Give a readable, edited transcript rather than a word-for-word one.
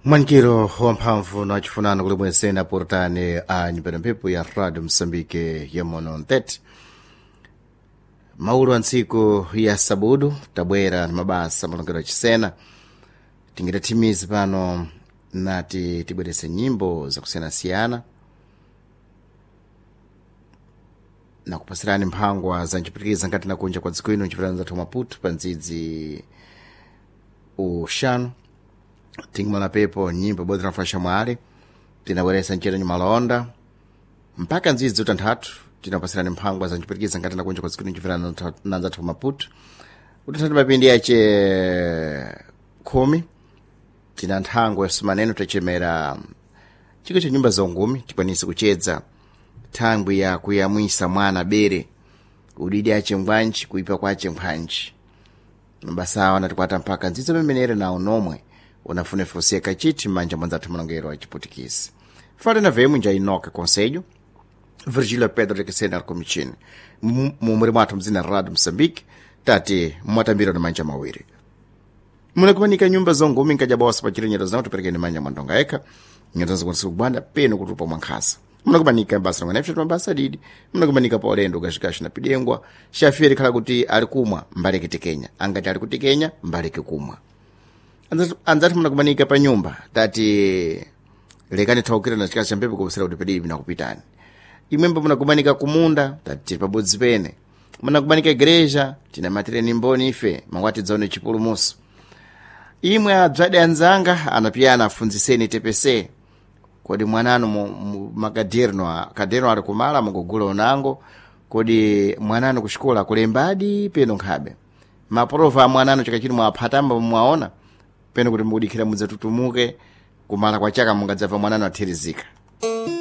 Mwankiro wamphamvu na chifunano kulimwesena portane a nyumbani mphepo ya Radio Msambike ya mono ntete. Maulu antsiku ya sabudu tabwera na mabasa malongero achisena. Tingita timizi pano nati tibwerese nyimbo za kusiyana-siyana na kupasirani mphangwa za nchipirikiza nkati na kunja kwa dziko ino nchipirani za Maputo pa ndzidzi ushanu. Tingimala pepo nyimbo bodhi na fasha mwari tinabweresa nchera nyumalonda mpaka ndzidzi utanthatu tinapasirani mphangwa za nchipirikiza nkati na kunja kwa dziko ino nchipirani za Maputo. Utanthatu mapindi yache 10 tina nthango yasumaneno tachemera chiko cha nyumba zongumi tikwanisi kuchedza thangwi ya kuyamwisa mwana bere udidi ache mbwanji kuipa kwache mphwanji mbasawa natikwata mpaka nzizo memenere na unomwe unafune foseka chiti manja mwanzatu mlongero achiputikisi fale na vemu nja inoka konselho Virgílio Pedro de Quecena Alcomichini mumuri mwatu mzina Radio Msambike tati mwatambiro na manja mawiri munakumanika nyumba zongumi nkajabosa pachiri nyero zao tuperekeni manja mwandonga eka nyero zangu nisi kubanda peno kutupa mwankhasa munakumanika mbasa na mwanefisha mabasa didi munakumanika pa orendo gashikashi na pidengwa shafiri kala kuti alikumwa mbaleke tikenya angati alikutikenya mbaleke kumwa anzati munakumanika pa nyumba tati lekani taukira na chikashi mpepe kubusira kuti pedivi na kupitani imwemba munakumanika kumunda tati pabodzi pene munakumanika igreja tina matireni mboni ife mangwati dzone chipulumuso imwe adzade anzanga anapiyana afunziseni tepese kodi mwananu makaderno ali kumala mukugula unango kodi mwananu kushikola kulembadi peno nkhabe maprova a mwananu chakachiri mwaphatamba mwaona peno kuti mudikira mudzatutumuke kumala kwa chaka mungadzava mwananu athirizika.